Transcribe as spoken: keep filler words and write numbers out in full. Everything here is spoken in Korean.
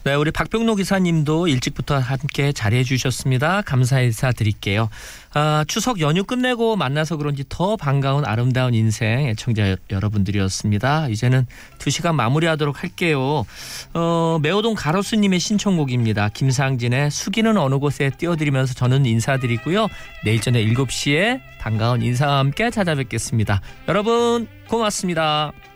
네, 우리 박병록 기사님도 일찍부터 함께 자리해 주셨습니다. 감사 인사 드릴게요. 아, 추석 연휴 끝내고 만나서 그런지 더 반가운 아름다운 인생 애청자 여러분들이었습니다. 이제는 두 시간 마무리하도록 할게요. 어, 매호동 가로수님의 신청곡입니다. 김상진의 수기는 어느 곳에 띄워드리면서 저는 인사드리고요. 내일 저녁 일곱 시에 반가운 인사와 함께 찾아뵙겠습니다. 여러분 고맙습니다.